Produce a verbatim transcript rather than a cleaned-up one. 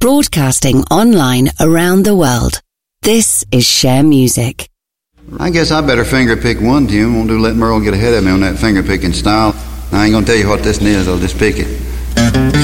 Broadcasting online around the world. This is Share Music. I guess I better finger pick one, Jim. Won't do let Merle get ahead of me on that finger picking style. I ain't gonna tell you what this is, I'll just pick it.